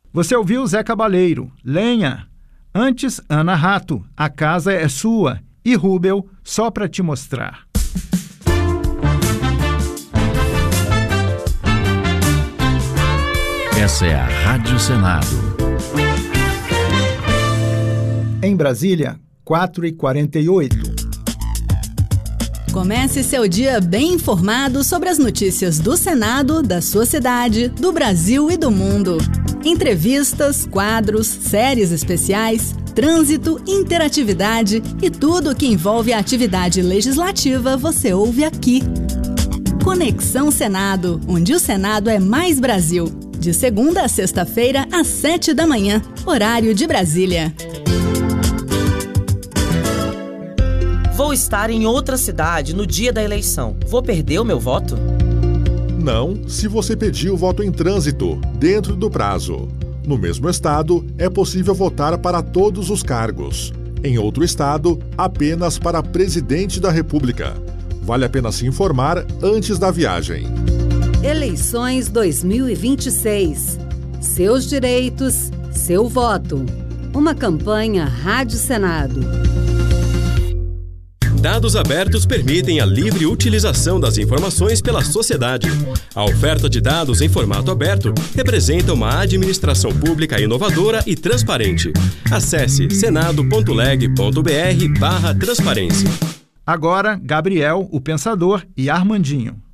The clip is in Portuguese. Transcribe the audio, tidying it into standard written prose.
Você ouviu Zé Cabaleiro, Lenha. Antes, Ana Rato, A Casa é Sua. E Rubel, Só Pra Te Mostrar. Essa é a Rádio Senado. Em Brasília, 4h48. Comece seu dia bem informado sobre as notícias do Senado, da sua cidade, do Brasil e do mundo. Entrevistas, quadros, séries especiais, trânsito, interatividade e tudo o que envolve a atividade legislativa você ouve aqui. Conexão Senado, onde o Senado é mais Brasil. De segunda a sexta-feira, às 7 da manhã, horário de Brasília. Vou estar em outra cidade no dia da eleição. Vou perder o meu voto? Não, se você pedir o voto em trânsito, dentro do prazo. No mesmo estado, é possível votar para todos os cargos. Em outro estado, apenas para presidente da República. Vale a pena se informar antes da viagem. Eleições 2026. Seus direitos, seu voto. Uma campanha Rádio Senado. Dados abertos permitem a livre utilização das informações pela sociedade. A oferta de dados em formato aberto representa uma administração pública inovadora e transparente. Acesse senado.leg.br/transparência. Agora, Gabriel, o Pensador e Armandinho.